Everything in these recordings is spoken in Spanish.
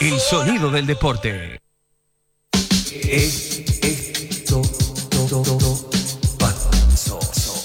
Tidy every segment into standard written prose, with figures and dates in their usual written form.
El sonido del deporte. Esto pasó.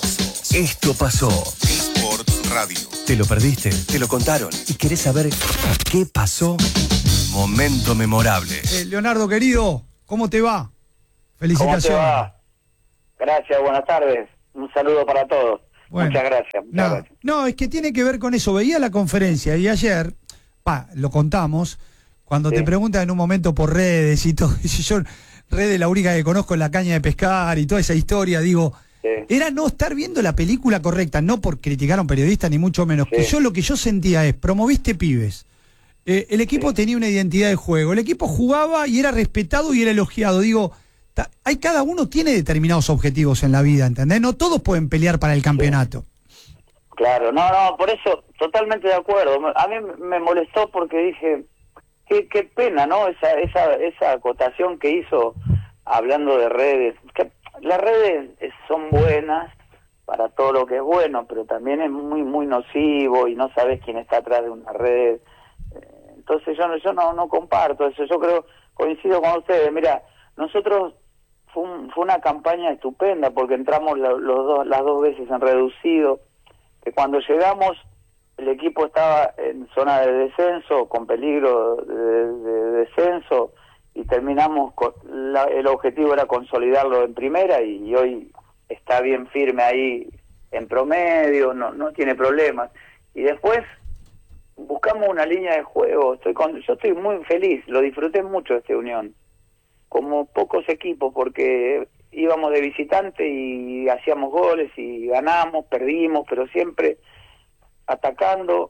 Esto pasó. Sports Radio. ¿Te lo perdiste? ¿Te lo contaron? ¿Y querés saber qué pasó? Momento memorable. Leonardo, querido, ¿cómo te va? Felicitaciones. ¿Cómo te va? Gracias, buenas tardes. Un saludo para todos. Bueno, muchas gracias. No, es que tiene que ver con eso. Veía la conferencia y ayer, lo contamos, cuando te preguntan en un momento por redes y todo, y yo, redes la única que conozco es la caña de pescar y toda esa historia, digo, era no estar viendo la película correcta, no por criticar a un periodista ni mucho menos, que yo lo que yo sentía es, promoviste pibes, el equipo tenía una identidad de juego, el equipo jugaba y era respetado y era elogiado, digo, cada uno tiene determinados objetivos en la vida, ¿entendés? No todos pueden pelear para el campeonato. Claro, no, por eso, totalmente de acuerdo. A mí me molestó porque dije, qué pena, ¿no? Esa acotación que hizo hablando de redes. Que las redes son buenas para todo lo que es bueno, pero también es muy, muy nocivo y no sabes quién está atrás de una red. Entonces yo no comparto eso. Yo creo, coincido con ustedes. Mira, nosotros fue una campaña estupenda porque entramos las dos veces en reducido, que cuando llegamos el equipo estaba en zona de descenso, con peligro de descenso, y terminamos el objetivo era consolidarlo en primera y hoy está bien firme ahí en promedio, no tiene problemas. Y después buscamos una línea de juego. Yo estoy muy feliz, lo disfruté mucho de esta Unión, como pocos equipos, porque íbamos de visitante y hacíamos goles y ganamos, perdimos, pero siempre atacando,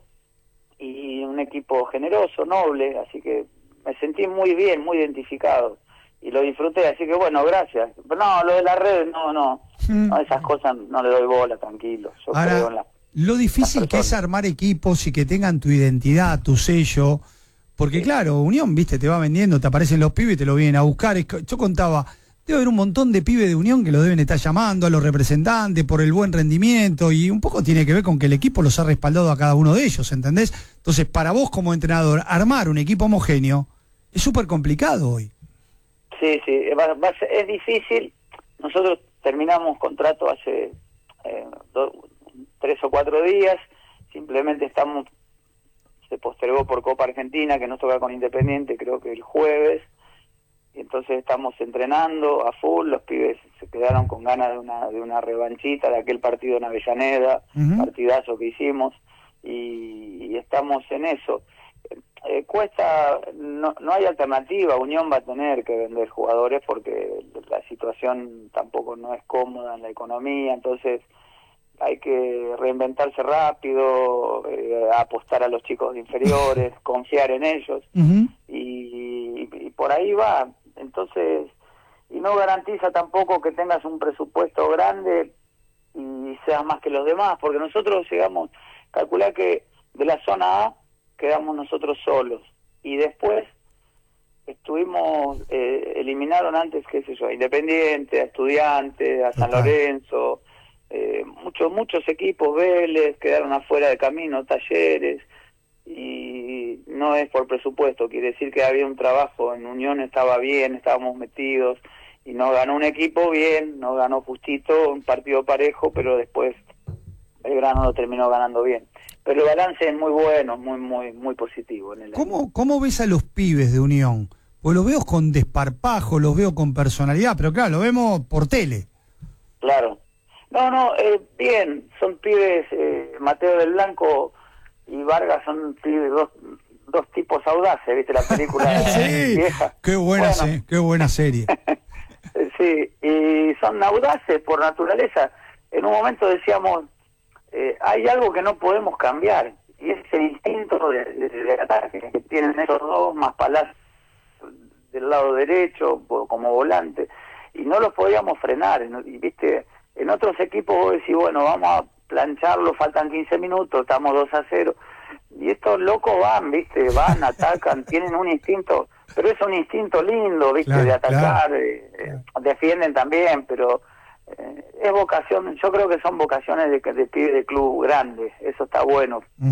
y un equipo generoso, noble, así que me sentí muy bien, muy identificado y lo disfruté, así que bueno, gracias. No, lo de las redes, no, esas cosas no le doy bola, tranquilo. Yo creo en lo difícil que es armar equipos y que tengan tu identidad, tu sello, porque claro, Unión, viste, te va vendiendo, te aparecen los pibes y te lo vienen a buscar. Yo contaba, debe haber un montón de pibes de Unión que lo deben estar llamando a los representantes por el buen rendimiento, y un poco tiene que ver con que el equipo los ha respaldado a cada uno de ellos, ¿entendés? Entonces, para vos como entrenador, armar un equipo homogéneo es súper complicado hoy. Sí, es difícil. Nosotros terminamos contrato hace 3 o 4 días, simplemente se postergó por Copa Argentina, que nos toca con Independiente, creo que el jueves. Entonces estamos entrenando a full, los pibes se quedaron con ganas de una revanchita de aquel partido en Avellaneda, partidazo que hicimos, y estamos en eso. Cuesta, no hay alternativa, Unión va a tener que vender jugadores porque la situación tampoco no es cómoda en la economía, entonces hay que reinventarse rápido, apostar a los chicos inferiores, confiar en ellos, y por ahí va. Entonces, y no garantiza tampoco que tengas un presupuesto grande y seas más que los demás, porque nosotros llegamos, calcular que de la zona A quedamos nosotros solos, y después eliminaron antes, qué sé yo, a Independiente, a Estudiantes, a San Lorenzo, muchos equipos, Vélez, quedaron afuera de camino, Talleres, y no es por presupuesto, quiere decir que había un trabajo, en Unión estaba bien, estábamos metidos, y no ganó un equipo bien, no ganó justito, un partido parejo, pero después Belgrano lo terminó ganando bien. Pero el balance es muy bueno, muy positivo. ¿Cómo ves a los pibes de Unión? Pues los veo con desparpajo, los veo con personalidad, pero claro, lo vemos por tele. Claro. Bien, son pibes, Mateo del Blanco y Vargas son pibes, dos tipos audaces, ¿viste la película vieja? Qué buena serie. Sí, y son audaces por naturaleza. En un momento decíamos, hay algo que no podemos cambiar, y es el instinto de ataque que tienen esos dos, más Palacio del lado derecho como volante, y no los podíamos frenar, ¿no? Y viste, en otros equipos vos decís, bueno, vamos a plancharlo, faltan 15 minutos, estamos 2-0, y estos locos van, atacan, tienen un instinto, pero es un instinto lindo, viste, de atacar, defienden también, pero es vocación, yo creo que son vocaciones de pibes de club grandes, eso está bueno.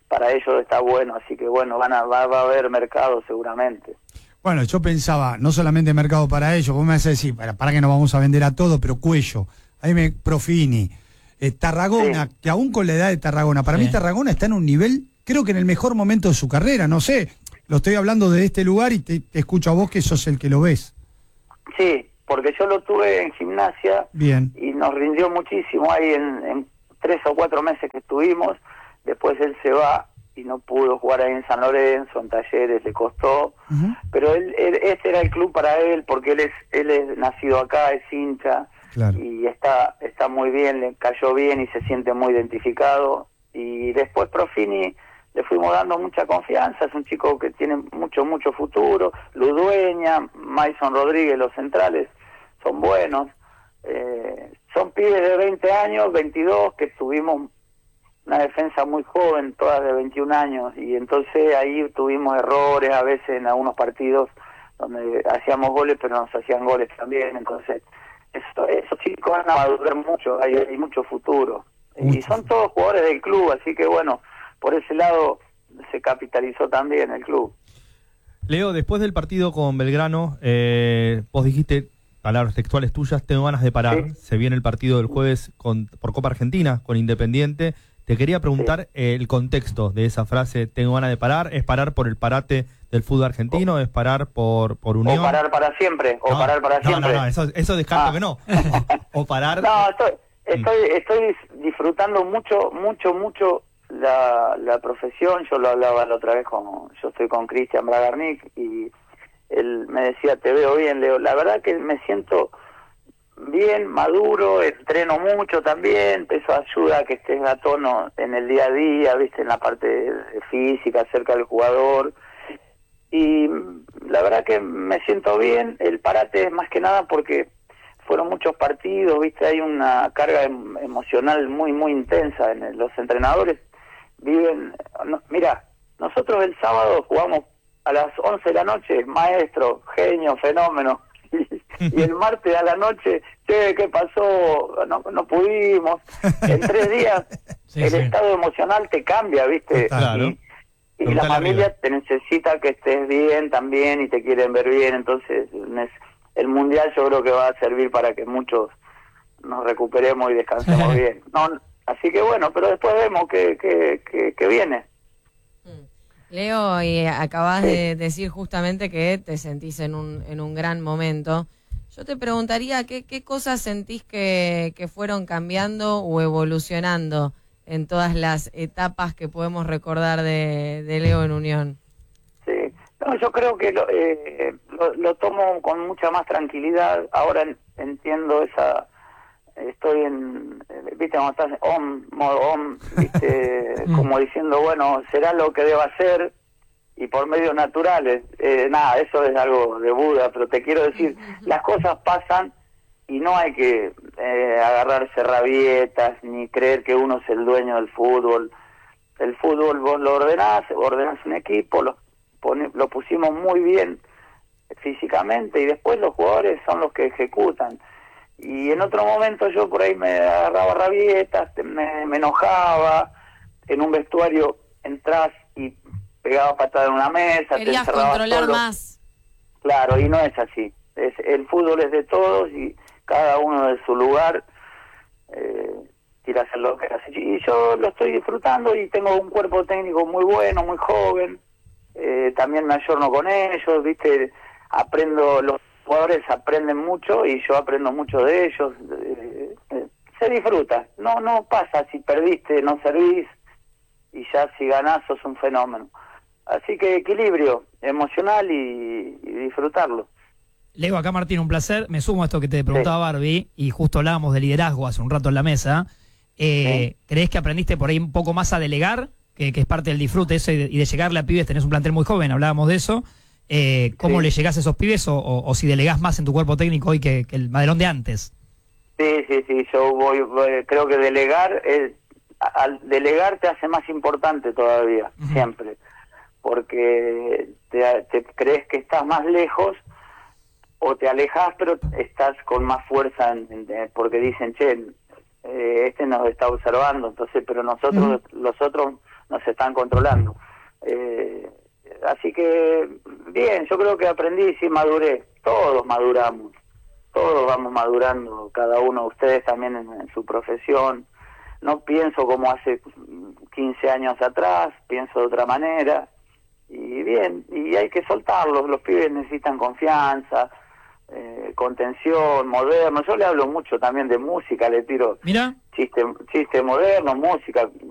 para ellos está bueno, así que bueno, va a haber mercado seguramente. Bueno, yo pensaba, no solamente mercado para ellos, vos me vas a decir, para que no vamos a vender a todo, pero Cuello, Profini, Tarragona, que aún con la edad de Tarragona, para mí Tarragona está en un nivel, creo que en el mejor momento de su carrera, no sé, lo estoy hablando de este lugar y te escucho a vos que sos el que lo ves. Sí, porque yo lo tuve en Gimnasia. Bien. Y nos rindió muchísimo ahí en 3 o 4 meses que estuvimos. Después él se va y no pudo jugar ahí en San Lorenzo, en Talleres, le costó. Pero este era el club para él, porque él es nacido acá, es hincha, claro. Y está muy bien, le cayó bien y se siente muy identificado. Y después Profini le fuimos dando mucha confianza, es un chico que tiene mucho futuro. Ludueña, Mason Rodríguez, los centrales son buenos. Son pibes de 20 años, 22, que tuvimos una defensa muy joven, todas de 21 años, y entonces ahí tuvimos errores a veces en algunos partidos donde hacíamos goles, pero nos hacían goles también. Entonces esos chicos van a madurar mucho, hay mucho futuro. Y son todos jugadores del club, así que bueno, por ese lado se capitalizó también el club. Leo, después del partido con Belgrano, vos dijiste, palabras textuales tuyas, tengo ganas de parar. Sí. Se viene el partido del jueves por Copa Argentina con Independiente. Te quería preguntar el contexto de esa frase, tengo ganas de parar. ¿Es parar por el parate del fútbol argentino? ¿Es parar por Unión? O parar para siempre, o parar para siempre. No, eso descarto que no. O parar... No, estoy disfrutando mucho la profesión. Yo lo hablaba la otra vez yo estoy con Cristian Bragarnik y él me decía, te veo bien, Leo. La verdad que me siento bien, maduro, entreno mucho también, eso ayuda a que estés a tono en el día a día, viste, en la parte física, cerca del jugador. Y la verdad que me siento bien. El parate es más que nada porque fueron muchos partidos, viste, hay una carga emocional muy intensa. Los entrenadores viven... mira, nosotros el sábado jugamos a las 11 de la noche, maestro, genio, fenómeno. Y el martes a la noche, ¿qué pasó? No pudimos. En 3 días el estado emocional te cambia, ¿viste? Claro. Y la familia te necesita que estés bien también y te quieren ver bien. Entonces el Mundial yo creo que va a servir para que muchos nos recuperemos y descansemos bien. Así que bueno, pero después vemos que viene. Leo, y acabas de decir justamente que te sentís en un gran momento. Yo te preguntaría, ¿qué cosas sentís que fueron cambiando o evolucionando en todas las etapas que podemos recordar de Leo en Unión? Sí, yo creo que lo tomo con mucha más tranquilidad. Ahora entiendo estoy viste, cuando estás modo viste, como diciendo, bueno, será lo que deba hacer, y por medios naturales, eso es algo de Buda, pero te quiero decir, las cosas pasan y no hay que agarrarse rabietas, ni creer que uno es el dueño del fútbol. El fútbol vos lo ordenás un equipo, lo pusimos muy bien físicamente, y después los jugadores son los que ejecutan. Y en otro momento yo por ahí me agarraba rabietas, me enojaba, en un vestuario entrás y pegaba patada en una mesa, querías te encerrabas controlar solo. más. Claro, y no es así. El fútbol es de todos y cada uno de su lugar quiere hacer lo que hace. Y yo lo estoy disfrutando y tengo un cuerpo técnico muy bueno, muy joven. También me ayorno con ellos, viste, los jugadores aprenden mucho y yo aprendo mucho de ellos. Se disfruta, no pasa si perdiste, no servís, y ya si ganás sos un fenómeno. Así que equilibrio emocional y disfrutarlo. Leo, acá Martín, un placer. Me sumo a esto que te preguntaba Barbie, y justo hablábamos de liderazgo hace un rato en la mesa. ¿Crees que aprendiste por ahí un poco más a delegar? Que es parte del disfrute eso y de llegarle a pibes. Tenés un plantel muy joven, hablábamos de eso. ¿Cómo le llegás a esos pibes o si delegás más en tu cuerpo técnico hoy que el Madelón de antes? Sí, yo creo que delegar, al delegar te hace más importante todavía, siempre, porque te crees que estás más lejos o te alejas, pero estás con más fuerza porque dicen, este nos está observando, entonces, pero nosotros nos están controlando. Así que, bien, yo creo que aprendí, sí maduré, todos maduramos, todos vamos madurando, cada uno de ustedes también en su profesión. No pienso como hace 15 años atrás, pienso de otra manera, y bien, y hay que soltarlos, los pibes necesitan confianza, contención, moderno. Yo le hablo mucho también de música, le tiro Mira. chiste moderno, música.